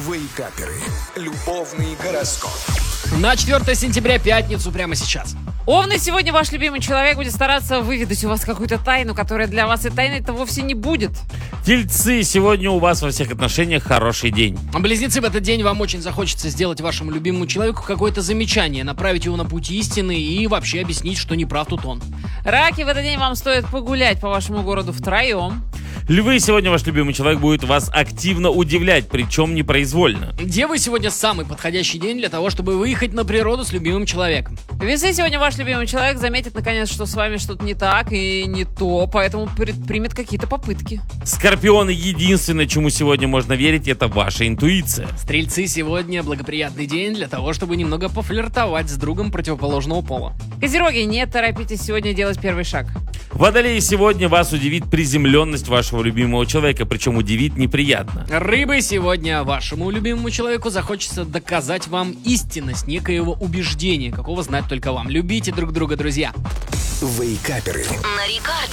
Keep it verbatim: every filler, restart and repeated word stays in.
Вейкаперы. Любовный гороскоп. На четвёртое сентября, пятницу, прямо сейчас. Овны, сегодня ваш любимый человек будет стараться выведать у вас какую-то тайну, которая для вас и тайной-то вовсе не будет. Тельцы, сегодня у вас во всех отношениях хороший день. Близнецы, в этот день вам очень захочется сделать вашему любимому человеку какое-то замечание, направить его на путь истины и вообще объяснить, что не прав тут он. Раки, в этот день вам стоит погулять по вашему городу втроем. Львы, сегодня ваш любимый человек будет вас активно удивлять, причем непроизвольно. Девы, сегодня самый подходящий день для того, чтобы выехать на природу с любимым человеком. Весы, сегодня ваш любимый человек заметит наконец, что с вами что-то не так и не то, поэтому предпримет какие-то попытки. Скорпионы, единственное, чему сегодня можно верить, это ваша интуиция. Стрельцы, сегодня благоприятный день для того, чтобы немного пофлиртовать с другом противоположного пола. Козероги, не торопитесь сегодня делать первый шаг. Водолеи, сегодня вас удивит приземленность вашего любимого человека, причем удивит неприятно. Рыбы, сегодня вашему любимому человеку захочется доказать вам истинность некоего убеждения, какого знать только вам. Любите друг друга, друзья. Вейкаперы. На рекорде.